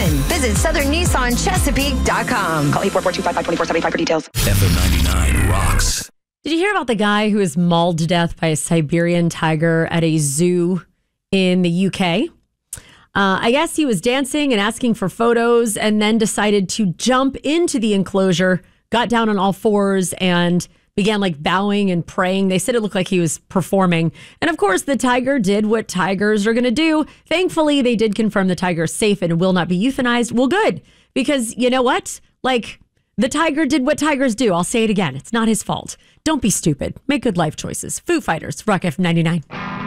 fun. Visit southernnissanchesapeake.com. Call 844-255-2475 for details. FM 99 rocks. Did you hear about the guy who was mauled to death by a Siberian tiger at a zoo in the UK? I guess he was dancing and asking for photos and then decided to jump into the enclosure, got down on all fours and began bowing and praying. They said it looked like he was performing. And of course, the tiger did what tigers are going to do. Thankfully, they did confirm the tiger is safe and will not be euthanized. Well, good. Because you know what? The tiger did what tigers do. I'll say it again. It's not his fault. Don't be stupid. Make good life choices. Foo Fighters, Rock F99.